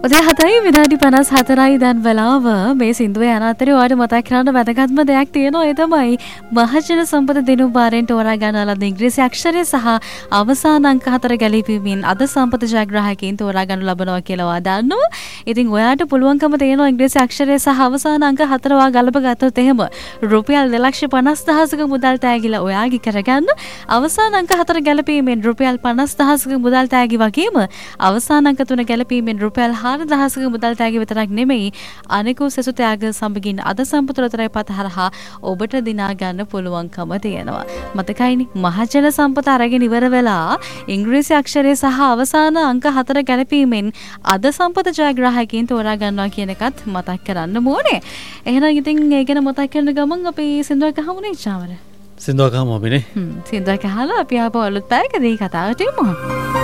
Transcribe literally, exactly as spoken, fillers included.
උදේ හතයි විනාඩි පනස් හතරයි දැන් වෙලාව. මේ සින්දුවේ යන අතරේ ඔයාලට මතක් කරන්න වැදගත්ම දෙයක් තියෙනවා. ඒ තමයි මහජන සම්පත දිනු බාරෙන් තෝරා ගන්න ලද ඉංග්‍රීසි අක්ෂරය සහ අවසාන අංක හතර ගැලපීමෙන් අද සම්පත ජයග්‍රාහකයින් තෝරා ගන්න ලබනවා කියලා ඔයා දන්නවා. ඉතින් ඔයාට පුළුවන්කම තියෙනවා ඉංග්‍රීසි අක්ෂරය සහ අවසාන අංක හතර ඔයා ගලප ගත්තොත් එහෙම රුපියල් දෙලක්ෂ පනස් දහසක මුදල් තෑගිලා ඔයාගේ කරගන්න. අවසාන අංක හතර ගැලපීමෙන් රුපියල් පනස් දහසක මුදල් තෑගි වගේම අවසාන අංක තුන ගැලපීමෙන් රුපියල් දහසක මුදල් තෑගි විතරක් නෙමෙයි අනෙකු සෙසු ත්‍යාග සමගින් අද සම්පත ලොතරැයි පත හරහා ඔබට දිනා ගන්න පුළුවන්කම තියෙනවා. මතකයිනේ මහජන සම්පත අරගෙන ඉවර වෙලා ඉංග්‍රීසි අක්ෂරය සහ අවසාන අංක හතර ගැලපීමෙන් අද සම්පත ජයග්‍රාහකයින් තෝරා ගන්නවා කියන එකත් මතක් කරන්න ඕනේ. එහෙනම් ඉතින් ඒ ගැන මතක් කරන ගමන් අපි සින්දුවක් අහමුනේ චාමර. සින්දුවක් අහමු අපිනේ. හ්ම් සින්දුවක් අහලා අපි ආපහු අලුත් පැයකදී කතාවට යමු.